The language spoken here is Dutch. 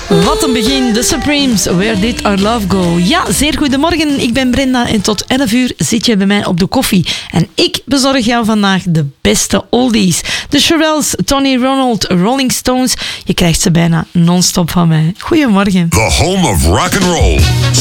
Wat een begin, The Supremes, Where Did Our Love Go? Ja, zeer goedemorgen, ik ben Brenda en tot 11 uur zit je bij mij op de koffie. En ik bezorg jou vandaag de beste oldies. De Shirelles, Tony Ronald, Rolling Stones, je krijgt ze bijna non-stop van mij. Goedemorgen. The home of rock and roll.